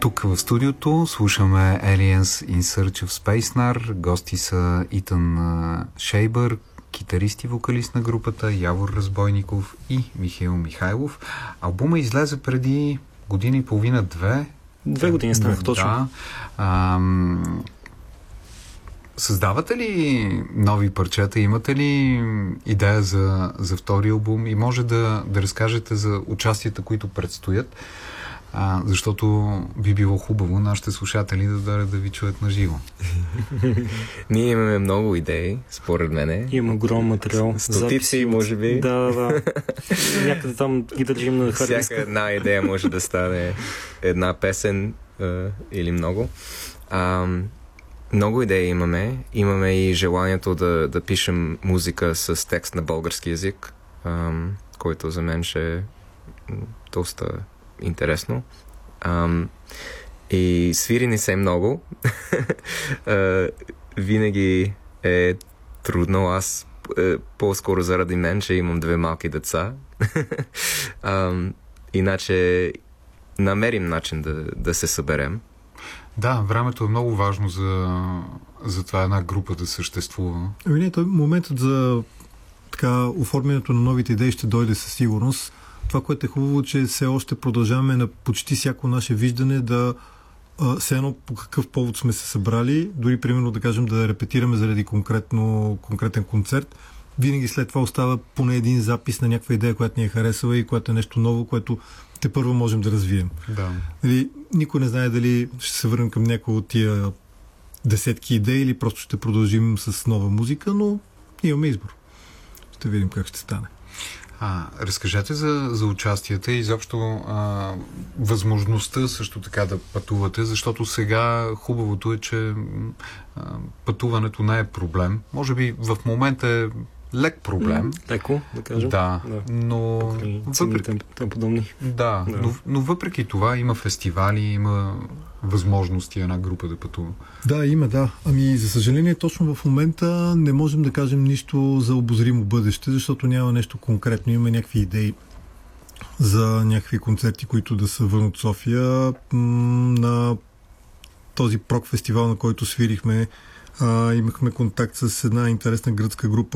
Тук в студиото слушаме Aliens in Search of Space. Гости са Итан Шейбър, китарист и вокалист на групата, Явор Разбойников и Михаил Михайлов. Албума излезе преди година и половина-две. 2 години станаха точно. Да. Създавате ли нови парчета? Имате ли идея за втори албум? И може да разкажете за участията, които предстоят, защото би било хубаво нашите слушатели да ви чуят на живо. Ние имаме много идеи, според мене. Имаме огромен материал. Стотици, може би. Да. Някъде там ги държим на хард диска. Всяка една идея може да стане една песен или много. Много идеи имаме. Имаме и желанието да пишем музика с текст на български език, който за мен ще е доста интересно. И свири ни се много. Винаги е трудно. Аз по-скоро заради мен, че имам 2 малки деца. Иначе намерим начин да се съберем. Да, времето е много важно за това една група да съществува. Моментът за оформянето на новите идеи ще дойде със сигурност. Това, което е хубаво, че все още продължаваме на почти всяко наше виждане да все едно по какъв повод сме се събрали, дори примерно да кажем да репетираме заради конкретен концерт. Винаги след това остава поне един запис на някаква идея, която ни е харесала и която е нещо ново, което тепърва можем да развием. Да. Никой не знае дали ще се върнем към някои от тия десетки идеи или просто ще продължим с нова музика, но имаме избор. Ще видим как ще стане. Разкажете за участията и изобщо възможността също така да пътувате, защото сега хубавото е, че пътуването не е проблем. Може би в момента е лек проблем. Леко, да кажем. Да, но... подобни. Да, но въпреки това има фестивали, има възможности една група да пътува. Да, има, да. За съжаление, точно в момента не можем да кажем нищо за обозримо бъдеще, защото няма нещо конкретно. Има някакви идеи за някакви концерти, които да се върнат в София. На този прок фестивал, на който свирихме, имахме контакт с една интересна гръцка група,